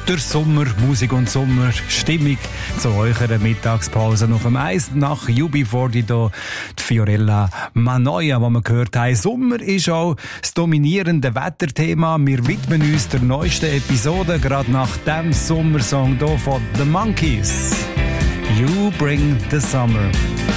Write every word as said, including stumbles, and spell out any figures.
Der Sommer, Musik und Sommerstimmung zu eurer Mittagspause auf dem Eis nach U B vierzig hier, die Fiorella Manoia, wo wir gehört haben. Sommer ist auch das dominierende Wetterthema. Wir widmen uns der neuesten Episode, gerade nach dem Sommersong hier von The Monkees. You Bring the Summer.